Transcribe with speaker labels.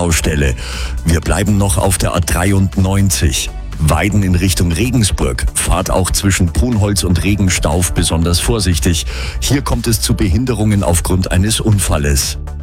Speaker 1: Baustelle. Wir bleiben noch auf der A93. Weiden in Richtung Regensburg. Fahrt auch zwischen Brunholz und Regenstauf besonders vorsichtig. Hier kommt es zu Behinderungen aufgrund eines Unfalles.